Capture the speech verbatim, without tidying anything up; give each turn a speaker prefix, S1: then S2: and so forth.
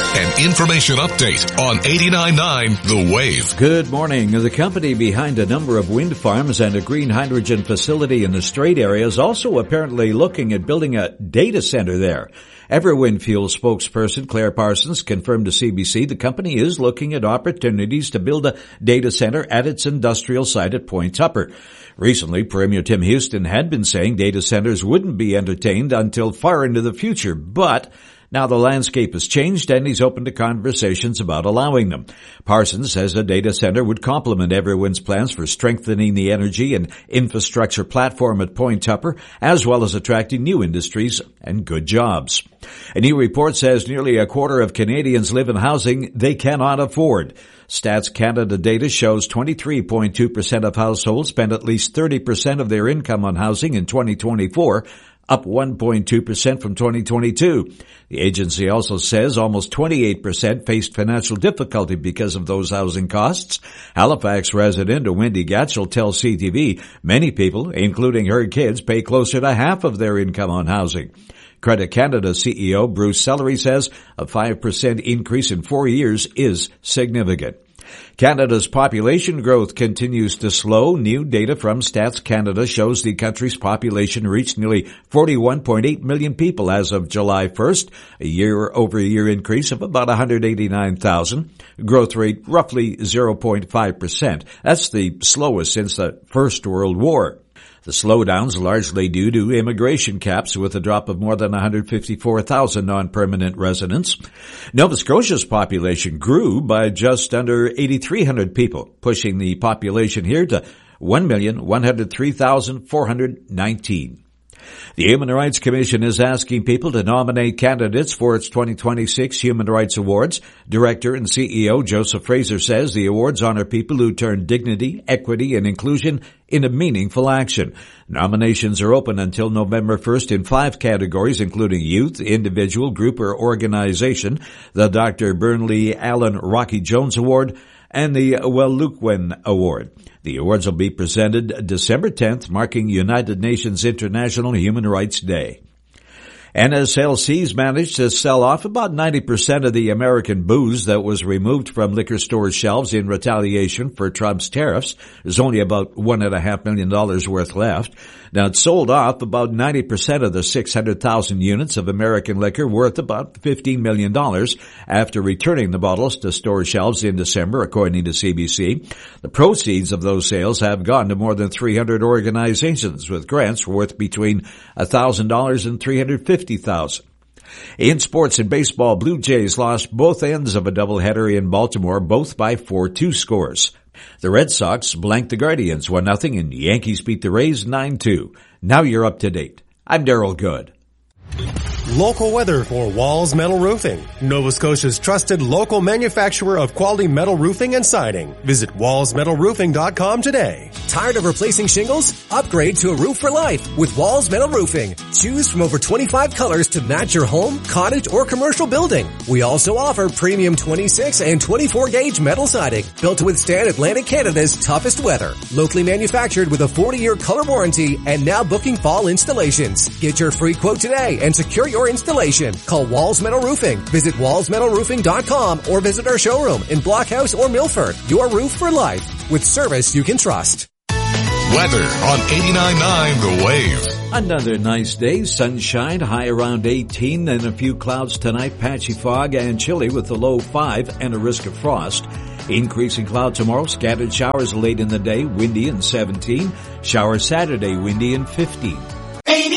S1: An information update on eighty-nine point nine The Wave.
S2: Good morning. The company behind a number of wind farms and a green hydrogen facility in the Strait area is also apparently looking at building a data center there. Everwind Fuel spokesperson Claire Parsons confirmed to C B C the company is looking at opportunities to build a data center at its industrial site at Point Tupper. Recently, Premier Tim Houston had been saying data centers wouldn't be entertained until far into the future, but now the landscape has changed and he's open to conversations about allowing them. Parsons says a data center would complement Everwind's plans for strengthening the energy and infrastructure platform at Point Tupper, as well as attracting new industries and good jobs. A new report says nearly a quarter of Canadians live in housing they cannot afford. Stats Canada data shows twenty-three point two percent of households spent at least thirty percent of their income on housing in twenty twenty-four, up one point two percent from twenty twenty-two. The agency also says almost twenty-eight percent faced financial difficulty because of those housing costs. Halifax resident Wendy Gatchell tells C T V many people, including her kids, pay closer to half of their income on housing. Credit Canada C E O Bruce Sellery says a five percent increase in four years is significant. Canada's population growth continues to slow. New data from Stats Canada shows the country's population reached nearly forty-one point eight million people as of July first, a year-over-year increase of about one hundred eighty-nine thousand. Growth rate roughly zero point five percent. That's the slowest since the First World War. The slowdown's largely due to immigration caps, with a drop of more than one hundred fifty-four thousand non-permanent residents. Nova Scotia's population grew by just under eight thousand three hundred people, pushing the population here to one million one hundred three thousand four hundred nineteen. The Human Rights Commission is asking people to nominate candidates for its twenty twenty-six Human Rights Awards. Director and C E O Joseph Fraser says the awards honor people who turn dignity, equity, and inclusion into meaningful action. Nominations are open until November first in five categories, including youth, individual, group, or organization, the Doctor Burnley Allen Rocky Jones Award, and the Wellukwen Award. The awards will be presented December tenth, marking United Nations International Human Rights Day. N S L C's managed to sell off about ninety percent of the American booze that was removed from liquor stores' shelves in retaliation for Trump's tariffs. There's only about one and a half million dollars worth left. Now, it sold off about ninety percent of the six hundred thousand units of American liquor worth about fifteen million dollars after returning the bottles to store shelves in December, according to C B C. The proceeds of those sales have gone to more than three hundred organizations, with grants worth between one thousand dollars and three hundred fifty thousand dollars. In sports and baseball, Blue Jays lost both ends of a doubleheader in Baltimore, both by four two scores. The Red Sox blanked the Guardians one nothing, and Yankees beat the Rays nine two. Now you're up to date. I'm Daryl Good.
S3: Local weather for Walls Metal Roofing, Nova Scotia's trusted local manufacturer of quality metal roofing and siding. Visit walls metal roofing dot com today.
S4: Tired of replacing shingles? Upgrade to a roof for life with Walls Metal Roofing. Choose from over twenty-five colors to match your home, cottage, or commercial building. We also offer premium twenty-six and twenty-four gauge metal siding built to withstand Atlantic Canada's toughest weather. Locally manufactured with a forty-year color warranty and now booking fall installations. Get your free quote today and secure your installation. Call Walls Metal Roofing. Visit walls metal roofing dot com or visit our showroom in Blockhouse or Milford. Your roof for life with service you can trust.
S1: Weather on eighty-nine point nine The Wave.
S2: Another nice day, sunshine, high around eighteen, and a few clouds tonight, patchy fog and chilly with a low five and a risk of frost. Increasing cloud tomorrow, scattered showers late in the day, windy and seventeen. Showers Saturday, windy and fifteen.